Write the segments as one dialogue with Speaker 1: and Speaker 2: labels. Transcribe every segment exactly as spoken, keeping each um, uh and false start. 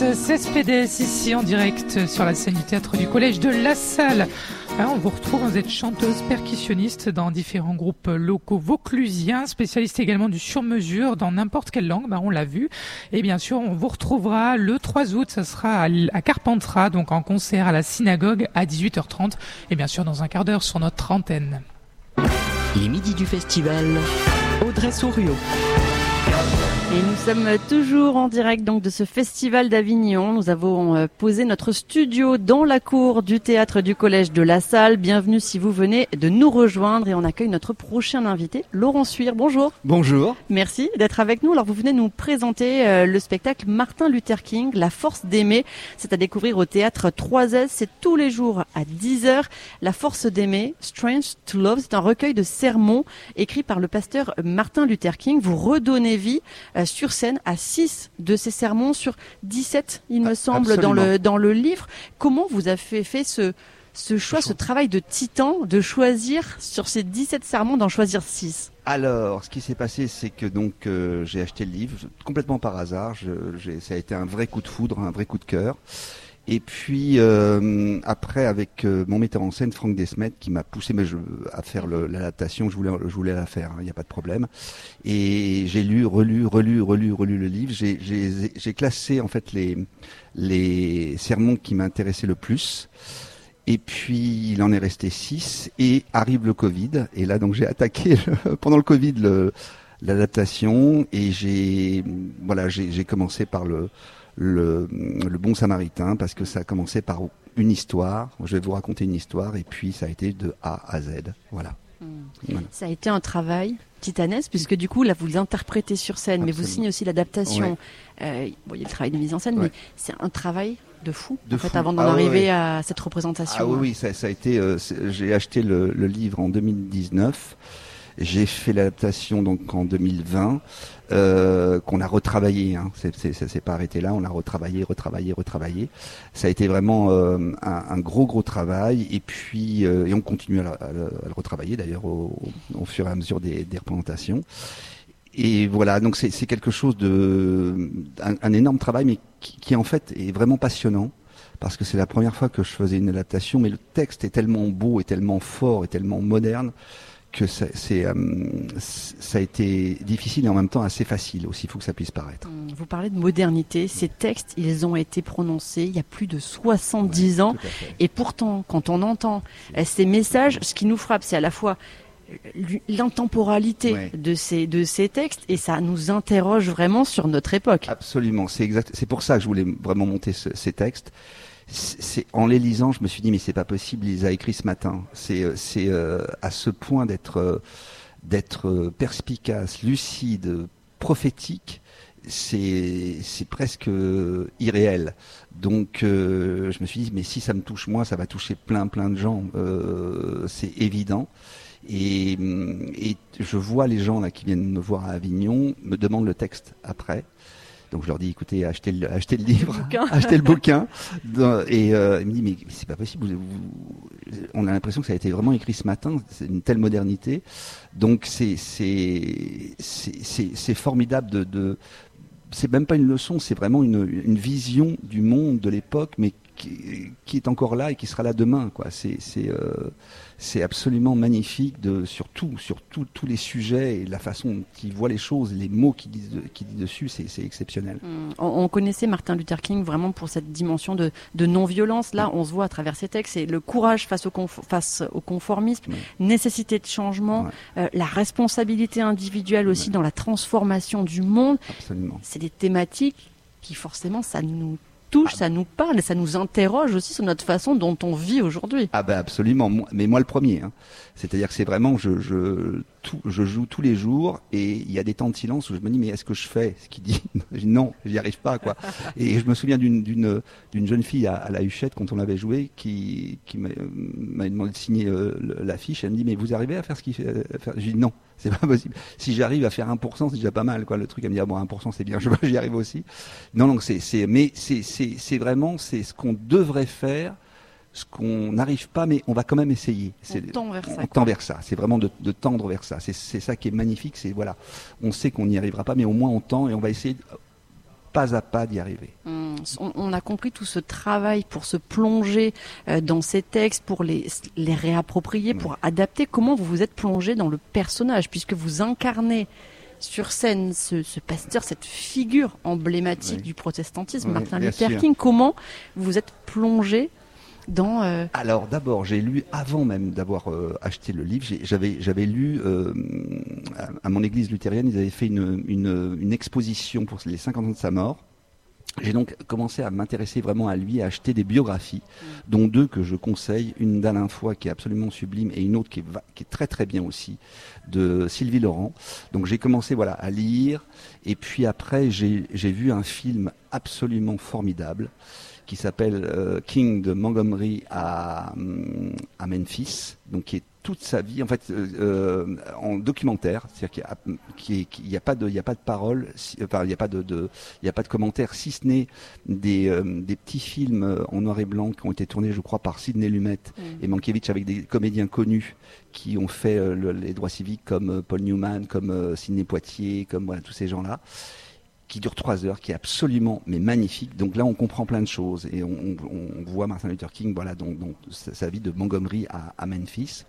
Speaker 1: C S P D S ici en direct sur la scène du théâtre du collège de La Salle. Alors, on vous retrouve, vous êtes chanteuse percussionniste dans différents groupes locaux vauclusiens, spécialiste également du sur-mesure dans n'importe quelle langue, bah, on l'a vu. Et bien sûr, on vous retrouvera le trois août, ça sera à Carpentras, donc en concert à la synagogue à dix-huit heures trente. Et bien sûr, dans un quart d'heure sur notre antenne.
Speaker 2: Les midis du festival, Audrey Souriau.
Speaker 3: Et nous sommes toujours en direct donc de ce festival d'Avignon. Nous avons posé notre studio dans la cour du théâtre du collège de La Salle. Bienvenue si vous venez de nous rejoindre et on accueille notre prochain invité, Laurent Suire. Bonjour.
Speaker 4: Bonjour.
Speaker 3: Merci d'être avec nous. Alors vous venez nous présenter euh, le spectacle Martin Luther King, La force d'aimer. C'est à découvrir au théâtre trois S. C'est tous les jours à dix heures. La force d'aimer, Strange to Love, c'est un recueil de sermons écrit par le pasteur Martin Luther King. Vous redonnez vie euh, sur scène à six de ces sermons sur dix-sept, il me semble, dans le, dans le livre. Comment vous avez fait, fait ce, ce choix, ce travail de titan, de choisir sur ces dix-sept sermons, d'en choisir six?
Speaker 4: Alors, ce qui s'est passé, c'est que donc euh, j'ai acheté le livre complètement par hasard. Je, j'ai, ça a été un vrai coup de foudre, un vrai coup de cœur. Et puis euh, après, avec euh, mon metteur en scène, Franck Desmet, qui m'a poussé mais je, à faire le, l'adaptation, je voulais, je voulais la faire, il hein, n'y a pas de problème. Et j'ai lu, relu, relu, relu, relu le livre. J'ai, j'ai, j'ai classé en fait les, les sermons qui m'intéressaient le plus. Et puis il en est resté six. Et arrive le Covid. Et là donc j'ai attaqué le, pendant le Covid le, l'adaptation. Et j'ai, voilà, j'ai, j'ai commencé par le Le, le Bon Samaritain, parce que ça a commencé par une histoire. Je vais vous raconter une histoire et puis ça a été de A à Z. Voilà.
Speaker 3: Mmh.
Speaker 4: Voilà.
Speaker 3: Ça a été un travail titanesque puisque du coup là vous l'interprétez sur scène. Absolument. Mais vous signez aussi l'adaptation. Ouais. Euh, bon, il y a le travail de mise en scène, ouais. Mais c'est un travail de fou de en fou. fait avant d'en ah, arriver ouais. à cette représentation.
Speaker 4: Ah oui, oui, ça, ça a été. Euh, j'ai acheté le, le livre en deux mille dix-neuf. J'ai fait l'adaptation donc en deux mille vingt, euh, qu'on a retravaillé. Hein. C'est, c'est, ça s'est pas arrêté là. On l'a retravaillé, retravaillé, retravaillé. Ça a été vraiment euh, un, un gros, gros travail. Et puis, euh, et on continue à, à, à le retravailler d'ailleurs au, au fur et à mesure des, des représentations. Et voilà, donc c'est, c'est quelque chose de, un, un énorme travail, mais qui, qui en fait est vraiment passionnant. Parce que c'est la première fois que je faisais une adaptation, mais le texte est tellement beau, et tellement fort, et tellement moderne. que ça, c'est, euh, ça a été difficile et en même temps assez facile aussi, il faut que ça puisse paraître.
Speaker 3: Vous parlez de modernité, ces textes, ils ont été prononcés il y a plus de soixante-dix ouais, ans et pourtant, quand on entend euh, ces messages, ce qui nous frappe, c'est à la fois l'intemporalité ouais. de ces de ces textes et ça nous interroge vraiment sur notre époque.
Speaker 4: Absolument, c'est exact, c'est pour ça que je voulais vraiment monter ce, ces textes. C'est, en les lisant, je me suis dit mais c'est pas possible, il les a écrits ce matin. C'est, c'est euh, à ce point d'être, euh, d'être perspicace, lucide, prophétique. C'est, c'est presque euh, irréel. Donc, euh, je me suis dit mais si ça me touche moi, ça va toucher plein plein de gens. Euh, c'est évident. Et, et je vois les gens là qui viennent me voir à Avignon me demandent le texte après. Donc je leur dis, écoutez, achetez le, achetez le livre, le achetez le bouquin. Et euh, il me dit, mais, mais c'est pas possible. Vous, vous, on a l'impression que ça a été vraiment écrit ce matin. C'est une telle modernité. Donc c'est c'est c'est c'est, c'est formidable de, de. C'est même pas une leçon, c'est vraiment une, une vision du monde de l'époque, mais qui, qui est encore là et qui sera là demain, quoi. C'est c'est euh, c'est absolument magnifique de sur tout, sur tout, tous les sujets et la façon dont il voit les choses, les mots qu'il dit, qu'il dit dessus, c'est, c'est exceptionnel.
Speaker 3: Mmh. On, on connaissait Martin Luther King vraiment pour cette dimension de, de non-violence. Là, mmh. on se voit à travers ces textes, c'est le courage face au, conf- face au conformisme, mmh. nécessité de changement, ouais. euh, la responsabilité individuelle aussi ouais. dans la transformation du monde.
Speaker 4: Absolument.
Speaker 3: C'est des thématiques qui forcément, ça nous touche, ah, ça nous parle et ça nous interroge aussi sur notre façon dont on vit aujourd'hui.
Speaker 4: Ah ben absolument, mais moi le premier. Hein. C'est-à-dire que c'est vraiment, je, je, tout, je joue tous les jours et il y a des temps de silence où je me dis mais est-ce que je fais ce qu'il dit? Je dis non, j'y arrive pas quoi. Et je me souviens d'une, d'une, d'une jeune fille à, à la Huchette quand on l'avait joué qui, qui m'a, m'a demandé de signer euh, l'affiche. Elle me dit mais vous arrivez à faire ce qu'il fait? Faire? Je dis non. C'est pas possible. Si j'arrive à faire un pour cent, c'est déjà pas mal, quoi. Le truc, elle me dit, ah bon, un pour cent, c'est bien. Je vois, j'y arrive aussi. Non, non, c'est, c'est, mais c'est, c'est, c'est vraiment, c'est ce qu'on devrait faire, ce qu'on n'arrive pas, mais on va quand même essayer.
Speaker 3: C'est, on tend vers ça.
Speaker 4: On tend vers ça. C'est vraiment de, de tendre vers ça. C'est, c'est ça qui est magnifique. C'est, voilà. On sait qu'on n'y arrivera pas, mais au moins on tend et on va essayer pas à pas d'y arriver.
Speaker 3: On, on a compris tout ce travail pour se plonger euh, dans ces textes, pour les, les réapproprier, pour oui. adapter. Comment vous vous êtes plongé dans le personnage, puisque vous incarnez sur scène ce, ce pasteur, cette figure emblématique oui. du protestantisme, oui, Martin Luther King. Comment vous vous êtes plongé dans euh...
Speaker 4: Alors d'abord, j'ai lu, avant même d'avoir euh, acheté le livre, j'ai, j'avais, j'avais lu, euh, à, à mon église luthérienne, ils avaient fait une, une, une exposition pour les cinquante ans de sa mort. J'ai donc commencé à m'intéresser vraiment à lui, à acheter des biographies, mmh. dont deux que je conseille, une d'Alain Foy qui est absolument sublime et une autre qui est, qui est très très bien aussi, de Sylvie Laurent. Donc j'ai commencé voilà à lire, et puis après j'ai, j'ai vu un film absolument formidable qui s'appelle euh, King de Montgomery à, à Memphis, donc qui est toute sa vie en fait euh, en documentaire, c'est-à-dire qu'il n'y a, a pas de il y a pas de parole, si, enfin il n'y a pas de, de il y a pas de commentaires, si ce n'est des euh, des petits films en noir et blanc qui ont été tournés, je crois, par Sidney Lumet mmh. et Mankiewicz, avec des comédiens connus qui ont fait euh, le, les droits civiques, comme euh, Paul Newman, comme euh, Sidney Poitier, comme voilà tous ces gens-là, qui dure trois heures, qui est absolument mais magnifique. Donc là, on comprend plein de choses et on, on, on voit Martin Luther King, voilà, donc, donc sa, sa vie de Montgomery à, à Memphis.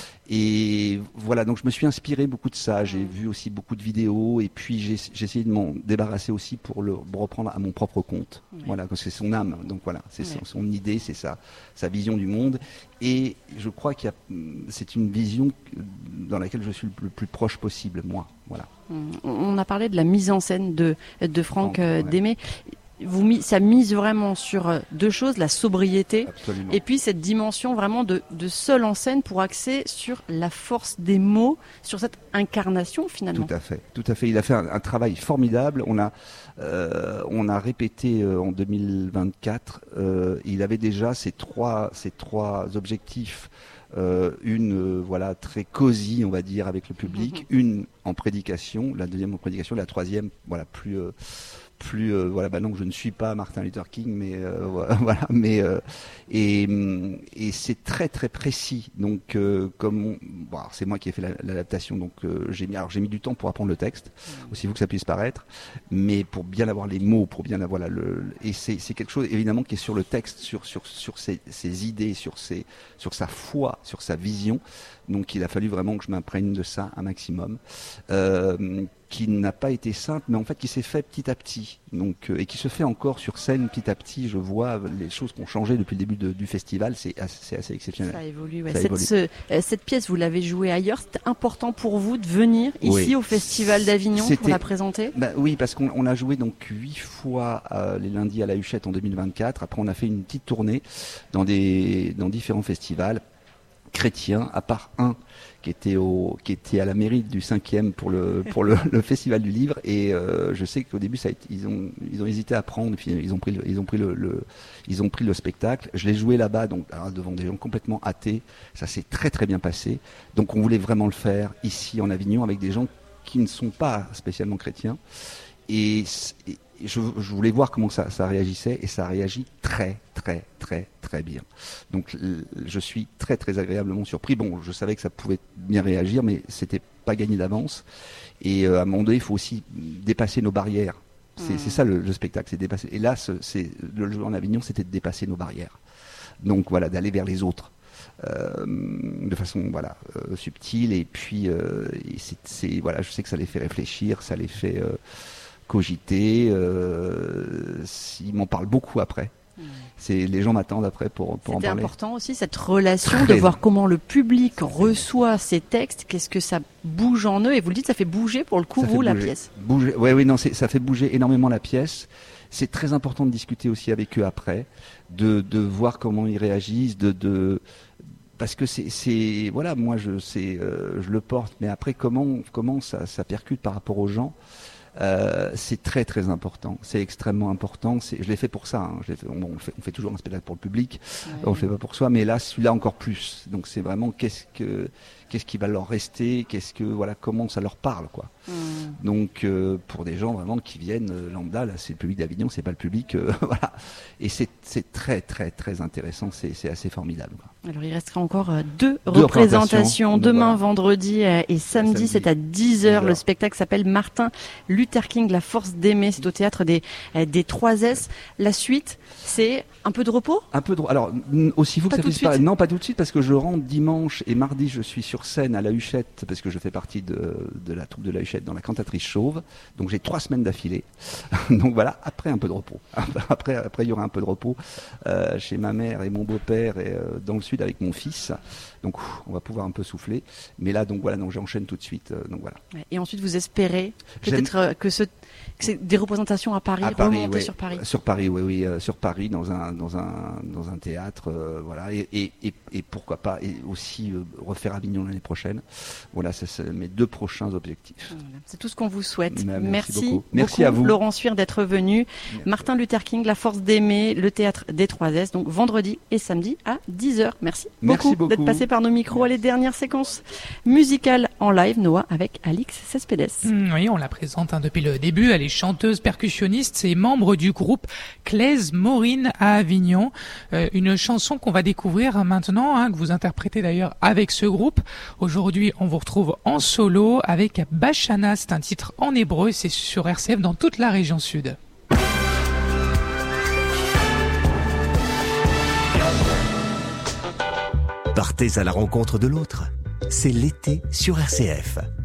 Speaker 4: Et voilà, donc je me suis inspiré beaucoup de ça. J'ai vu aussi beaucoup de vidéos et puis j'ai, j'ai essayé de m'en débarrasser aussi pour le reprendre à mon propre compte. Oui. Voilà, parce que c'est son âme. Donc voilà, c'est oui. son, son idée, c'est sa, sa vision du monde. Et je crois qu'il y a, c'est une vision dans laquelle je suis le plus proche possible, moi. Voilà.
Speaker 3: On a parlé de la mise en scène de, de Franck, Franck euh, ouais. Démé. Vous, ça mise vraiment sur deux choses, la sobriété Absolument. Et puis cette dimension vraiment de, de seul en scène pour axer sur la force des mots, sur cette incarnation finalement.
Speaker 4: Tout à fait, tout à fait. Il a fait un, un travail formidable. On a, euh, on a répété euh, en deux mille vingt-quatre. Euh, il avait déjà ces trois, ces trois objectifs. Euh, une euh, voilà très cosy, on va dire, avec le public, mm-hmm. une en prédication, la deuxième en prédication, la troisième voilà plus euh, plus euh, voilà bah non je ne suis pas Martin Luther King mais euh, voilà mais euh, et et c'est très très précis, donc euh, comme on, bon, alors c'est moi qui ai fait la, l'adaptation, donc euh, j'ai mis alors j'ai mis du temps pour apprendre le texte, mmh. aussi vous que ça puisse paraître, mais pour bien avoir les mots, pour bien avoir la, le et c'est c'est quelque chose évidemment qui est sur le texte, sur sur sur ses, ses idées, sur ses sur sa foi, sur sa vision. Donc il a fallu vraiment que je m'imprègne de ça un maximum, euh, qui n'a pas été simple, mais en fait qui s'est fait petit à petit, donc euh, et qui se fait encore sur scène petit à petit. Je vois les choses qui ont changé depuis le début de, du festival, c'est assez, c'est assez exceptionnel.
Speaker 3: Ça évolue. Ouais. Ça cette, évolue. Ce, euh, cette pièce, vous l'avez jouée ailleurs. C'était important pour vous de venir ici oui. au Festival d'Avignon C'était, pour la présenter.
Speaker 4: Bah, oui, parce qu'on on a joué donc huit fois euh, les lundis à la Huchette en deux mille vingt-quatre. Après, on a fait une petite tournée dans des dans différents festivals chrétiens, à part un qui était au qui était à la mairie du cinquième pour le pour le, le festival du livre, et euh, je sais qu'au début ça a été, ils ont ils ont hésité à prendre, et puis ils ont pris le, ils ont pris le, le ils ont pris le spectacle. Je l'ai joué là-bas, donc alors, devant des gens complètement athées. Ça s'est très très bien passé. Donc on voulait vraiment le faire ici en Avignon avec des gens qui ne sont pas spécialement chrétiens, et, et Je, je voulais voir comment ça, ça réagissait, et ça réagit très très très très bien. Donc je suis très très agréablement surpris. Bon, je savais que ça pouvait bien réagir, mais c'était pas gagné d'avance. Et euh, à un moment donné, il faut aussi dépasser nos barrières. C'est, mmh. c'est ça le, le spectacle, c'est dépasser. Et là, c'est, c'est, le jeu en Avignon, c'était de dépasser nos barrières. Donc voilà, d'aller vers les autres. Euh, de façon voilà euh, subtile, et puis euh, et c'est, c'est voilà, je sais que ça les fait réfléchir, ça les fait euh, cogiter, euh, ils m'en parlent beaucoup après. Mmh. C'est, les gens m'attendent après pour, pour en parler.
Speaker 3: C'était important aussi cette relation, Très de voir comment le public reçoit ces textes, qu'est-ce que ça bouge en eux, et vous le dites, ça fait bouger pour le coup, vous, la pièce.
Speaker 4: Bouger, ouais, oui, non, c'est, ça fait bouger énormément la pièce. C'est très important de discuter aussi avec eux après, de, de voir comment ils réagissent, de, de parce que c'est, c'est voilà, moi je, c'est, euh, je le porte, mais après comment, comment ça, ça percute par rapport aux gens. Euh, c'est très très important, c'est extrêmement important. C'est, je l'ai fait pour ça. Hein. Je l'ai fait, bon, on, fait, on fait toujours un spectacle pour le public, ouais. On le fait pas pour soi, mais là celui-là encore plus. Donc c'est vraiment qu'est-ce que qu'est-ce qui va leur rester, qu'est-ce que voilà, comment ça leur parle, quoi. Mmh. Donc euh, pour des gens vraiment qui viennent euh, lambda, là c'est le public d'Avignon, c'est pas le public, euh, voilà. Et c'est c'est très très très intéressant, c'est c'est assez formidable, quoi.
Speaker 3: Alors il restera encore euh, deux, deux représentations, représentations demain, voilà. vendredi euh, et samedi, samedi, c'est à dix heures. Le spectacle s'appelle Martin Luther Luther King, La force d'aimer. C'est au théâtre des, des trois S. La suite, c'est un peu de repos?
Speaker 4: Un peu de Alors, aussi vous que
Speaker 3: Pas
Speaker 4: ça
Speaker 3: tout
Speaker 4: fait
Speaker 3: de suite.
Speaker 4: Non, pas tout de suite, parce que je rentre dimanche et mardi, je suis sur scène à la Huchette, parce que je fais partie de, de la troupe de la Huchette dans la cantatrice chauve. Donc j'ai trois semaines d'affilée. Donc voilà, après un peu de repos. Après, après il y aura un peu de repos euh, chez ma mère et mon beau-père et euh, dans le sud avec mon fils. Donc ouf, on va pouvoir un peu souffler. Mais là, donc voilà, donc j'enchaîne tout de suite. Euh, donc voilà.
Speaker 3: Et ensuite, vous espérez peut-être euh, que, ce, que c'est des représentations à Paris,
Speaker 4: À Paris,
Speaker 3: remontées
Speaker 4: ouais.
Speaker 3: sur Paris.
Speaker 4: Sur Paris, oui, oui, euh, sur Paris, dans un, dans un, dans un théâtre, euh, voilà, et, et, et, et pourquoi pas, et aussi euh, refaire Avignon l'année prochaine. Voilà, c'est, c'est mes deux prochains objectifs.
Speaker 3: Voilà. C'est tout ce qu'on vous souhaite.
Speaker 4: Mais
Speaker 3: merci,
Speaker 4: merci beaucoup.
Speaker 3: beaucoup,
Speaker 4: Merci à vous.
Speaker 3: Laurent Suire, d'être venu.
Speaker 4: Merci.
Speaker 3: Martin Luther King, La force d'aimer, le théâtre des trois S, donc vendredi et samedi à dix heures. Merci,
Speaker 4: Merci
Speaker 3: beaucoup,
Speaker 4: beaucoup.
Speaker 3: d'être passé par nos micros. Allez, dernière séquence musicale en live, Noah, avec Alix Cespedes.
Speaker 1: Mmh, oui, on la présente hein, depuis le début. Elle est chanteuse, percussionniste et membre du groupe Claise Maureen à Avignon. Euh, une chanson qu'on va découvrir maintenant, hein, que vous interprétez d'ailleurs avec ce groupe. Aujourd'hui, on vous retrouve en solo avec Bashana. C'est un titre en hébreu et c'est sur R C F dans toute la région sud.
Speaker 5: Partez à la rencontre de l'autre. C'est l'été sur R C F.